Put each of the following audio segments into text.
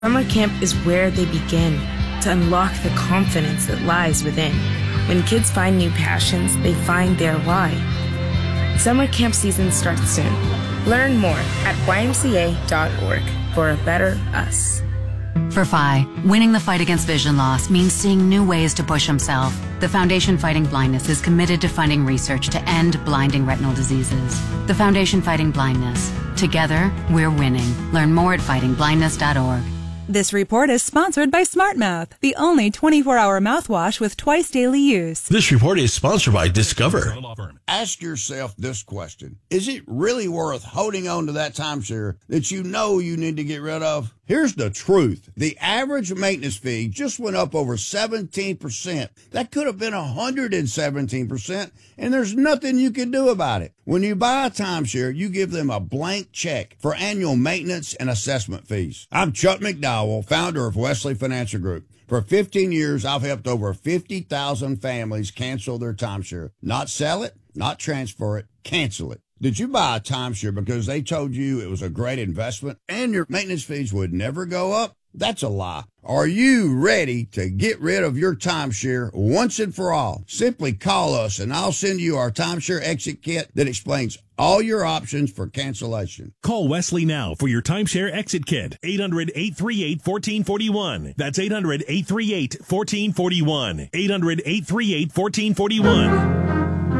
Summer camp is where they begin to unlock the confidence that lies within. When kids find new passions, they find their why. Summer camp season starts soon. Learn more at ymca.org for a better us. For Phi, winning the fight against vision loss means seeing new ways to push himself. The Foundation Fighting Blindness is committed to funding research to end blinding retinal diseases. The Foundation Fighting Blindness. Together, we're winning. Learn more at fightingblindness.org. This report is sponsored by SmartMouth, the only 24-hour mouthwash with twice daily use. This report is sponsored by Discover. Ask yourself this question. Is it really worth holding on to that timeshare that you know you need to get rid of? Here's the truth. The average maintenance fee just went up over 17%. That could have been 117%, and there's nothing you can do about it. When you buy a timeshare, you give them a blank check for annual maintenance and assessment fees. I'm Chuck McDowell, founder of Wesley Financial Group. For 15 years, I've helped over 50,000 families cancel their timeshare. Not sell it, not transfer it, cancel it. Did you buy a timeshare because they told you it was a great investment and your maintenance fees would never go up? That's a lie. Are you ready to get rid of your timeshare once and for all? Simply call us and I'll send you our timeshare exit kit that explains all your options for cancellation. Call Wesley now for your timeshare exit kit. 800-838-1441. That's 800-838-1441. 800-838-1441.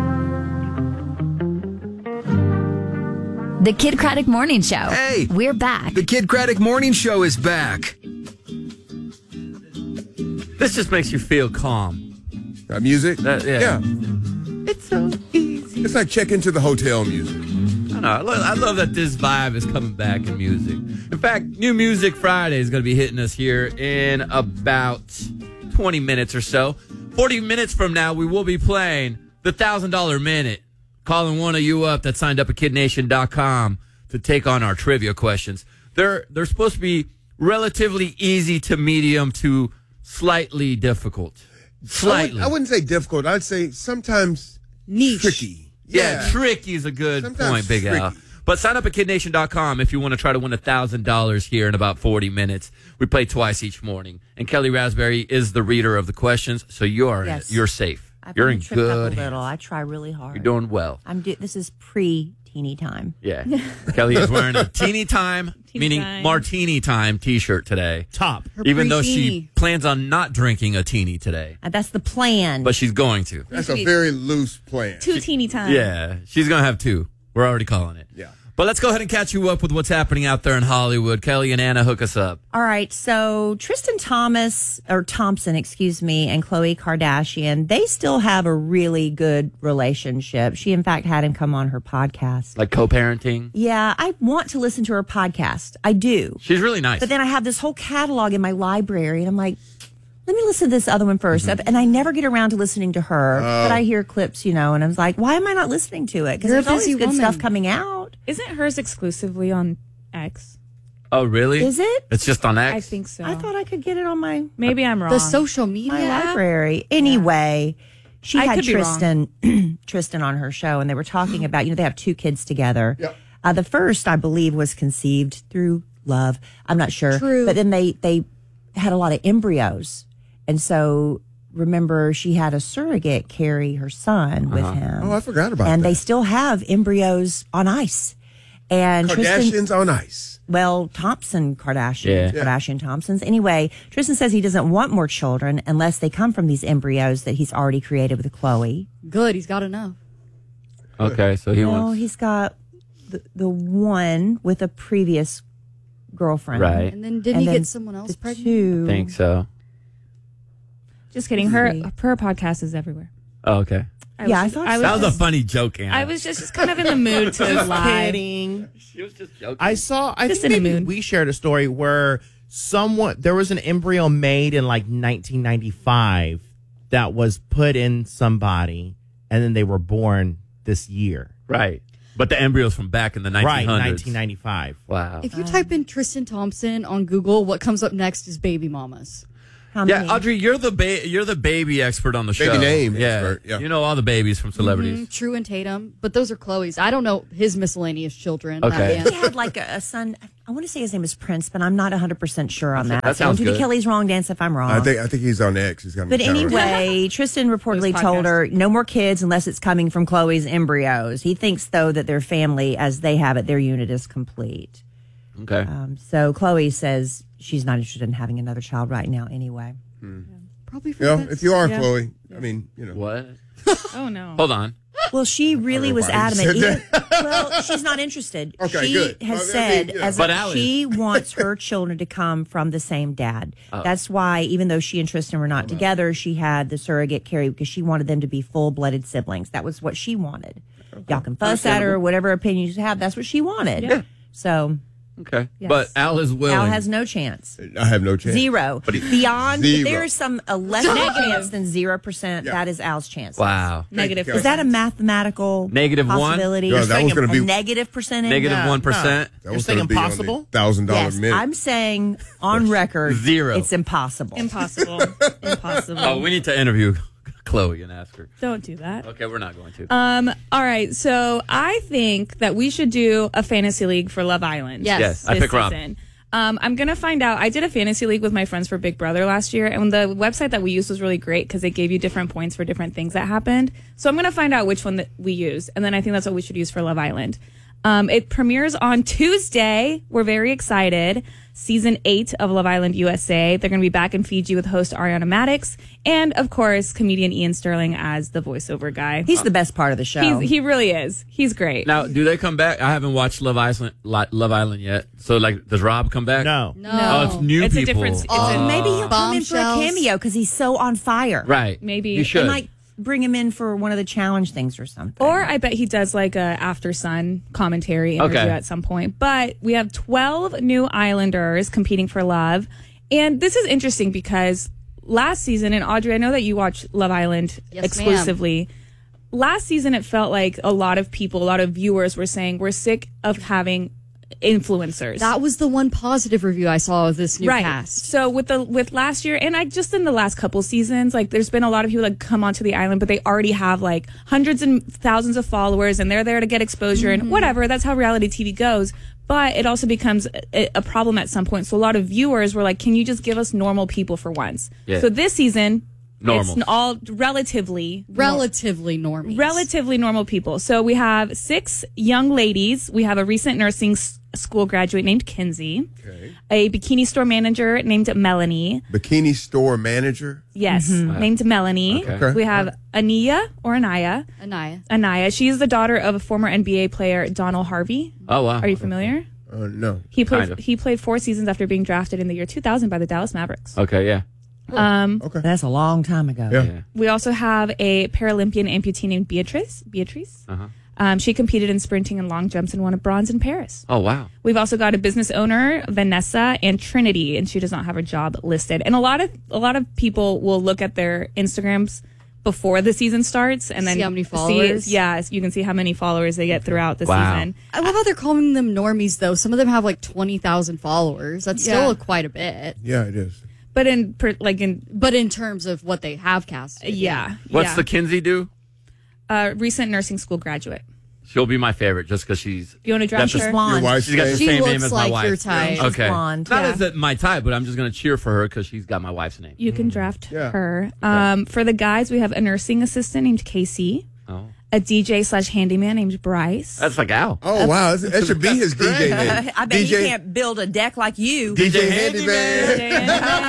The Kid Craddock Morning Show. Hey! We're back. The Kid Craddock Morning Show is back. This just makes you feel calm. That music? Yeah. It's so easy. It's like check into the hotel music. I love that this vibe is coming back in music. In fact, New Music Friday is going to be hitting us here in about 20 minutes or so. 40 minutes from now, we will be playing the $1,000 Minute. Calling one of you up that signed up at KidNation.com to take on our trivia questions. They're supposed to be relatively easy to medium to slightly difficult. Slightly. I wouldn't say difficult. I'd say sometimes niche. Tricky. Yeah, tricky is a good point, Big tricky. Al. But sign up at KidNation.com if you want to try to win $1,000 here in about 40 minutes. We play twice each morning. And Kelly Raspberry is the reader of the questions, so you're safe. You're in good hands. I try really hard. You're doing well. This is pre-teeny time. Yeah. Kelly is wearing a teeny time, meaning martini time T-shirt today. Top. Even though she plans on not drinking a teeny today. That's the plan. But she's going to. That's a very loose plan. Two teeny time. Yeah. She's going to have two. We're already calling it. Yeah. But let's go ahead and catch you up with what's happening out there in Hollywood. Kelly and Anna, hook us up. All right. So Tristan Thompson, and Khloe Kardashian, they still have a really good relationship. She, in fact, had him come on her podcast. Like co-parenting? Yeah. I want to listen to her podcast. I do. She's really nice. But then I have this whole catalog in my library, and I'm like, let me listen to this other one first. Mm-hmm. And I never get around to listening to her, but I hear clips, and I was like, why am I not listening to it? Because there's always good stuff coming out. Isn't hers exclusively on X? Oh, really? Is it? It's just on X? I think so. I thought I could get it on my... Maybe I'm wrong. The social media my library. Anyway, she I had could be Tristan on her show, and they were talking about, they have two kids together. Yep. The first, I believe, was conceived through love. I'm not sure. True. But then they had a lot of embryos. And so, remember, she had a surrogate carry her son with him. Oh, I forgot about that. And they still have embryos on ice. And Kardashians on ice. Well, Kardashian Thompsons. Anyway, Tristan says he doesn't want more children unless they come from these embryos that he's already created with Khloe. Good, he's got enough. Okay, so he's got the one with a previous girlfriend. Right. And then didn't he get someone else pregnant? Two. I think so. Just kidding. Her podcast is everywhere. Oh, okay. I thought that was a funny joke, Anna. I was just kind of in the mood to lie. Kidding. She was just joking. I think maybe we shared a story where there was an embryo made in like 1995 that was put in somebody, and then they were born this year. Right. But the embryo's from back in the 1900s. Right, 1995. Wow. If you type in Tristan Thompson on Google, what comes up next is baby mamas. How many? Yeah, Audrey, you're the baby expert on the show. Baby name yeah. expert, yeah. You know all the babies from celebrities. True and Tatum, but those are Chloe's. I don't know his miscellaneous children. Okay. He had like a son. I want to say his name is Prince, but I'm not 100% sure on that. That sounds Judy good. Kelly's wrong dance if I'm wrong. I think he's on X. He's got. But anyway, Tristan reportedly told her no more kids unless it's coming from Chloe's embryos. He thinks, though, that their family, as they have it, their unit is complete. Okay. So Chloe says she's not interested in having another child right now anyway. Probably for if you are Chloe, I mean, What? Oh, no. Hold on. Well, she really was adamant. Well, she's not interested. Okay, she good. has Well, I said mean, yeah. she wants her children to come from the same dad. That's why, even though she and Tristan were not together, she had the surrogate Carrie because she wanted them to be full-blooded siblings. That was what she wanted. Y'all can fuss at her, whatever opinions you have. That's what she wanted. Yeah. So. Okay. Yes. But Al is willing. Al has no chance. I have no chance. Zero. Beyond, Zero. there's some less chance than 0%. That is Al's chance. Wow. Negative. Is that a mathematical Negative possibility? one? No, that was going to be a negative percentage. Negative No, 1%. That You're was saying going to be on impossible? the $1,000 Yes, minute. I'm saying on record, Zero. it's impossible. Impossible. Impossible. Oh, we need to interview Chloe and ask her. Don't do that. Okay, we're not going to. All right. So I think that we should do a fantasy league for Love Island. Yes, I this pick Rob. season. I'm going to find out. I did a fantasy league with my friends for Big Brother last year, and the website that we used was really great because it gave you different points for different things that happened. So I'm going to find out which one that we use, and then I think that's what we should use for Love Island. It premieres on Tuesday. We're very excited. Season 8 of Love Island USA. They're going to be back in Fiji with host Ariana Madix and, of course, comedian Ian Sterling as the voiceover guy. He's the best part of the show. He really is. He's great. Now, do they come back? I haven't watched Love Island yet. So, like, does Rob come back? No. Oh, it's new It's a people. different- it's a- Maybe he'll come in for a Bombshells. cameo because he's so on fire. Right. Maybe. You should. They might bring him in for one of the challenge things or something. Or I bet he does like a After Sun commentary interview Okay. at some point. But we have 12 new Islanders competing for love. And this is interesting because last season, and Audrey, I know that you watch Love Island Yes, exclusively. Last season, it felt like a lot of people, a lot of viewers were saying we're sick of having influencers. That was the one positive review I saw of this new Right. cast. So with last year, and I just in the last couple seasons, like there's been a lot of people that come onto the island, but they already have like hundreds and thousands of followers, and they're there to get exposure and whatever. That's how reality TV goes. But it also becomes a problem at some point. So a lot of viewers were like, "Can you just give us normal people for once?" Yeah. So this season, Normal. it's all relatively Relatively normal people. So we have 6 young ladies. We have a recent nursing school graduate named Kinsey, a bikini store manager named Melanie. Bikini store manager. Yes, named Melanie. Okay. We have Anaya. Anaya. She's the daughter of a former NBA player, Donald Harvey. Oh, wow. Are you familiar? No. He played. Kind of. He played 4 seasons after being drafted in the year 2000 by the Dallas Mavericks. Okay, yeah. Okay. That's a long time ago. Yeah. We also have a Paralympian amputee named Beatrice. She competed in sprinting and long jumps and won a bronze in Paris. Oh, wow. We've also got a business owner, Vanessa, and Trinity, and she does not have her job listed. And a lot of people will look at their Instagrams before the season starts and then See how many followers? You can see how many followers they get throughout the Wow. season. I love how they're calling them normies, though. Some of them have like 20,000 followers. That's Yeah. still quite a bit. Yeah, it is. But in terms of what they have casted. What's the Kinsey do? Recent nursing school graduate. She'll be my favorite just because she's. You want to draft got her? the- Blonde. Your wife's She's got the name? She same looks name as my like wife. your type. She's Okay. blonde. Not Yeah. as that my type, but I'm just going to cheer for her because she's got my wife's name. You can draft Yeah. her. For the guys, we have a nursing assistant named Casey, Oh. a DJ/handyman named Bryce. That's like Al. Oh, wow. That should be his DJ name. I bet he DJ can't build a deck like you. DJ Handyman.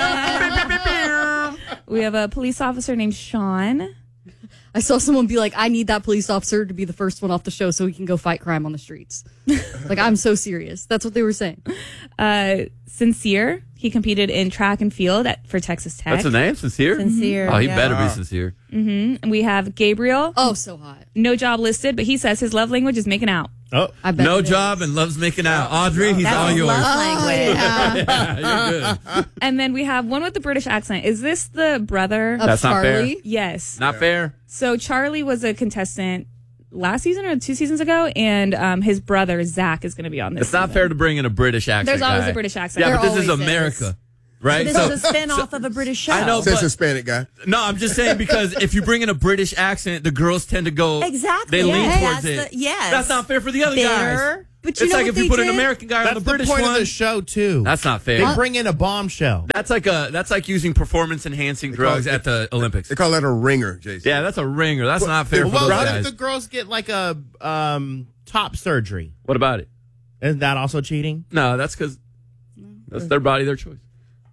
We have a police officer named Sean. I saw someone be like, I need that police officer to be the first one off the show so he can go fight crime on the streets. Like, I'm so serious. That's what they were saying. Sincere. He competed in track and field for Texas Tech. That's the name? Sincere? Sincere. Oh, he yeah. better be sincere. And we have Gabriel. Oh, so hot. No job listed, but he says his love language is making out. Oh, I bet No it job is. and loves making out. Audrey, he's That's all his yours. love language. Yeah. You're good. And then we have one with the British accent. Is this the brother? Of That's not fair. Charlie. Yes. Not fair. So Charlie was a contestant last season or 2 seasons ago, and his brother Zach is going to be on this. It's not season. fair to bring in a British accent. There's always guy. a British accent. Yeah, There but this is always America. is. right? This is a spinoff of a British show. I know, Says but Hispanic guy. no, I'm just saying because if you bring in a British accent, the girls tend to go Exactly. They lean Yes. towards That's it. yes. That's not fair for the other guys. Bitter. But you It's know like what if you they put an did? American guy on That's the the British point one. of the show too. That's not fair. They bring in a bombshell. That's like using performance enhancing drugs at the Olympics. They call that a ringer, Jason. Yeah, that's a ringer. That's not fair for Well, those what guys. if the girls get like a top surgery? What about it? Isn't that also cheating? No, that's because that's their body, their choice.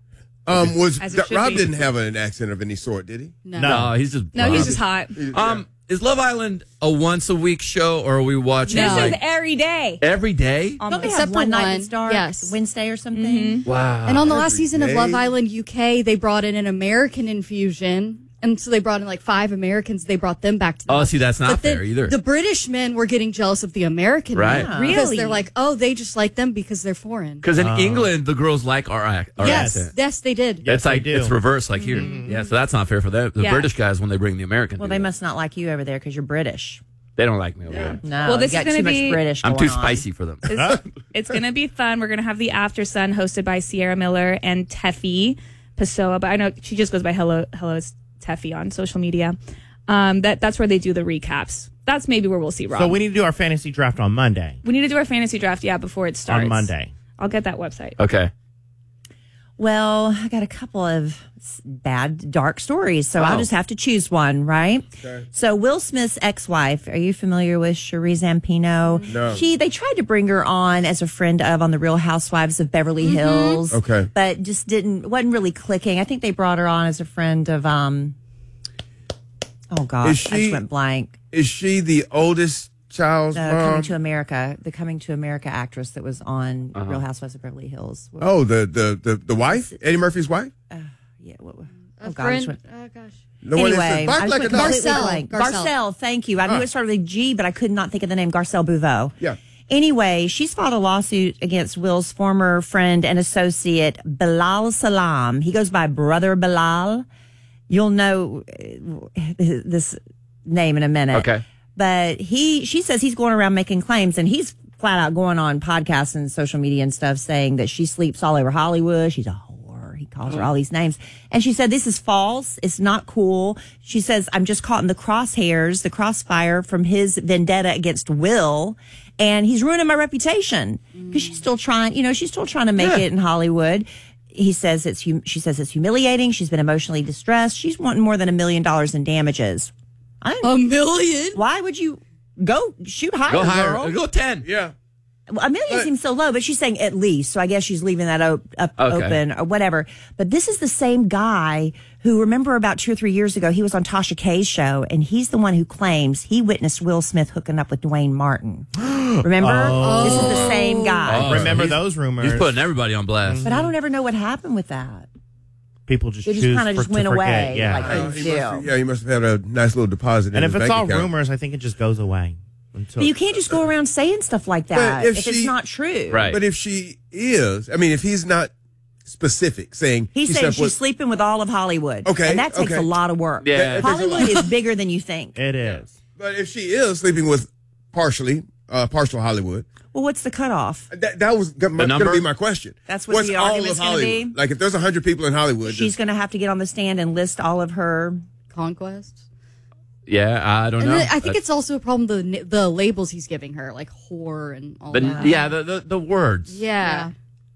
As it should Rob be. didn't have an accent of any sort, did he? No, he's just he's just hot. Is Love Island a once a week show or are we watching This like is every day. every day? Don't they Except have for one night one. that starts Yes. Wednesday or something? Wow. And on the last season of day. Love Island UK, they brought in an American infusion. And so they brought in like 5 Americans. They brought them back to the Oh, house. see, that's not But then fair either. The British men were getting jealous of the American Right. men. Really? Because they're like, oh, they just like them because they're foreign. Because in England, the girls like our Yes, accent. yes, they did. It's like they do. it's reversed, like here. Yeah, so that's not fair for the Yeah. British guys when they bring the American. Well, do they that. must not like you over there because you're British. They don't like me over there. No, Well, this you is got gonna too be- much British. I'm going too on. spicy for them. It's going to be fun. We're going to have the After Sun hosted by Sierra Miller and Teffy Pessoa, but I know she just goes by Hello Teffy on social media. That's where they do the recaps. That's maybe where we'll see Rob. So we need to do our fantasy draft on Monday. We need to do our fantasy draft, before it starts. On Monday. I'll get that website. Okay. Well, I got a couple of bad, dark stories, so I'll just have to choose one, right? Okay. So Will Smith's ex-wife, are you familiar with Cherie Zampino? No. They tried to bring her on as a friend on The Real Housewives of Beverly Hills. Okay. But just wasn't really clicking. I think they brought her on as a friend of, oh gosh, I just went blank. Is she the oldest child's The mom? Coming to America actress that was on Real Housewives of Beverly Hills. Oh, the wife? Eddie Murphy's wife? Yeah. Oh A God. I just friend, went- gosh. The one that Anyway, says, bark I just like a went dog. completely Garcelle. blank. Garcelle. Garcelle, thank you. I knew it started with a G, but I could not think of the name. Garcelle Bouveau. Yeah. Anyway, she's filed a lawsuit against Will's former friend and associate, Bilal Salam. He goes by Brother Bilal. You'll know this name in a minute. Okay. But she says he's going around making claims, and he's flat out going on podcasts and social media and stuff saying that she sleeps all over Hollywood. She's a whore. He calls her all these names. And she said, this is false. It's not cool. She says, I'm just caught in the crosshairs, the crossfire from his vendetta against Will. And he's ruining my reputation because she's still trying to make it in Hollywood. She says it's humiliating. She's been emotionally distressed. She's wanting more than $1 million in damages. $1 million? Why would you go shoot higher, Go higher. girl? Go 10. Yeah. Well, $1 million seems so low, but she's saying at least. So I guess she's leaving that open or whatever. But this is the same guy who, remember about 2 or 3 years ago, he was on Tasha K's show, and he's the one who claims he witnessed Will Smith hooking up with Dwayne Martin. Remember? This is the same guy. Oh, Remember he's- those rumors? He's putting everybody on blast. But I don't ever know what happened with that. People just It choose just kind of for- just to went forget, away. Yeah. Like, He must have had a nice little deposit And in if his it's bank all account. rumors, I think it just goes away. Until But you can't just go around saying stuff like that But if if it's she- not true. Right. But if she is, I mean, if he's not specific, saying He's she saying slept she's with- sleeping with all of Hollywood. Okay, And that takes okay. a lot of work. Yeah. It takes a Hollywood lot. is bigger than you think. it is. But if she is sleeping with partial Hollywood, Well, what's the cutoff? that was going to number? be my question. That's what What's the all argument's of gonna Hollywood? be? Like if there's 100 people in Hollywood, She's going to have to get on the stand and list all of her. Conquests? Yeah, I don't And know. then I think it's also a problem the labels he's giving her, like whore and all But that. yeah, the words. Yeah.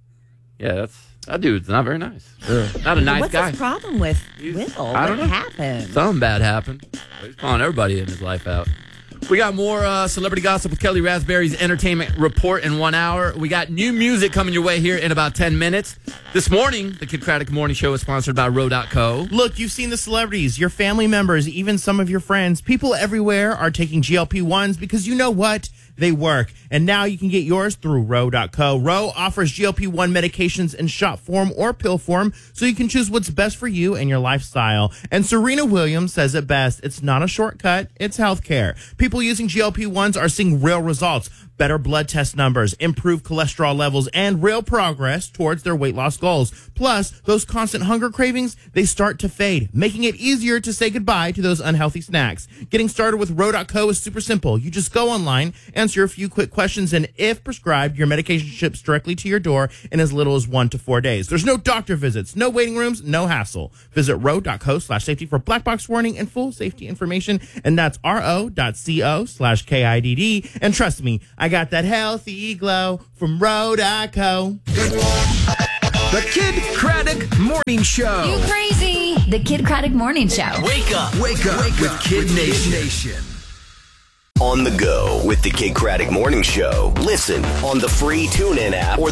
Yeah, that dude's not very nice. Not a nice What's guy. his problem with Will? I don't What know. happened? Something bad happened. He's calling everybody in his life out. We got more celebrity gossip with Kelly Raspberry's entertainment report in 1 hour. We got new music coming your way here in about 10 minutes. This morning, the Kid Craddock Morning Show is sponsored by Row.co. Look, you've seen the celebrities, your family members, even some of your friends. People everywhere are taking GLP-1s because you know what? They work. And now you can get yours through Row.co. Row offers GLP-1 medications in shot form or pill form so you can choose what's best for you and your lifestyle. And Serena Williams says it best. It's not a shortcut. It's healthcare. People using GLP-1s are seeing real results. better blood test numbers, improved cholesterol levels, and real progress towards their weight loss goals. Plus, those constant hunger cravings, they start to fade, making it easier to say goodbye to those unhealthy snacks. Getting started with Ro.co is super simple. You just go online, answer a few quick questions, and if prescribed, your medication ships directly to your door in as little as 1 to 4 days. There's no doctor visits, no waiting rooms, no hassle. Visit ro.co/safety for black box warning and full safety information, and that's ro.co/KIDD. And trust me, I got that healthy glow from Ro.co. The Kid Craddock Morning Show. You crazy. The Kid Craddock Morning Show. Wake up with Kid Nation. On the go with the Kid Craddock Morning Show. Listen on the free TuneIn app or